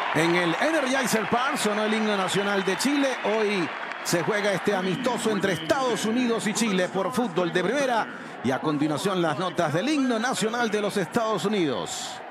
En el Energizer Park sonó el himno nacional de Chile. Hoy se juega este amistoso entre Estados Unidos y Chile por fútbol de primera. Y a continuación las notas del himno nacional de los Estados Unidos.